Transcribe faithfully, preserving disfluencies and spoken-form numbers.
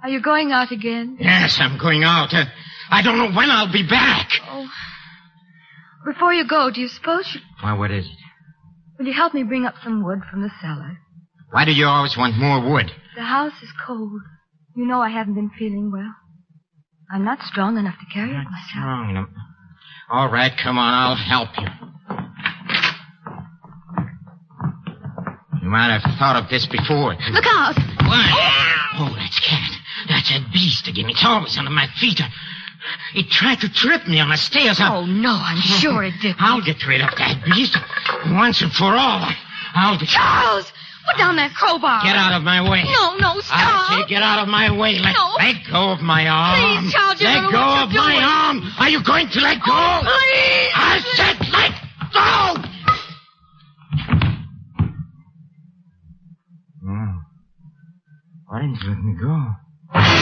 Are you going out again? Yes, I'm going out. Uh, I don't know when I'll be back. Oh. Before you go, do you suppose you... Well, what is it? Will you help me bring up some wood from the cellar? Why do you always want more wood? The house is cold. You know I haven't been feeling well. I'm not strong enough to carry Not it myself. strong enough. All right, come on, I'll help you. You might have thought of this before. Look out! What? Oh, that's Cat. That's that beast again. It's always under my feet. It tried to trip me on the stairs. I... Oh, no, I'm sure it did. I'll get rid of that beast once and for all. I'll get... Charles! Put down that crowbar. Get out of my way. No, no, stop. I say get out of my way. Let, No. let go of my arm. Please, Charles, you let don't know go what of you're my doing. arm. Are you going to let go? Oh, please. I said let go. Oh. Why didn't you let me go?